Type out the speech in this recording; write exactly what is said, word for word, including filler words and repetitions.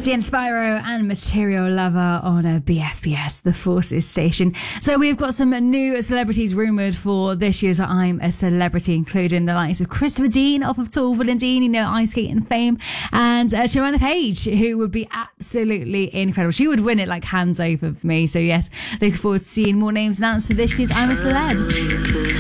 Sian Spyro and Material Lover on a B F B S, the Forces station. So we've got some new celebrities rumoured for this year's I'm a Celebrity, including the likes of Christopher Dean off of Tall and Dean, you know, ice skating fame, and uh, Joanna Page, who would be absolutely incredible. She would win it like hands over for me. So yes, looking forward to seeing more names announced for this year's I'm a Celeb.